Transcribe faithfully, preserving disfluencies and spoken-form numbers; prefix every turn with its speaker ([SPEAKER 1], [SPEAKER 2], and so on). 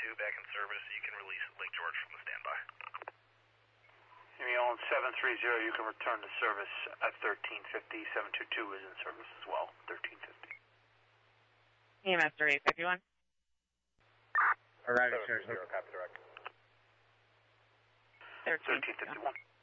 [SPEAKER 1] two back in service. You can release Lake George from the standby.
[SPEAKER 2] Jimmy Owens seven three zero, you can return to service at thirteen fifty. seven two two is in service as well, thirteen fifty.
[SPEAKER 3] E M S thirty-eight fifty-one.
[SPEAKER 4] Arriving, sir. Copy direct.
[SPEAKER 3] thirteen fifty-one.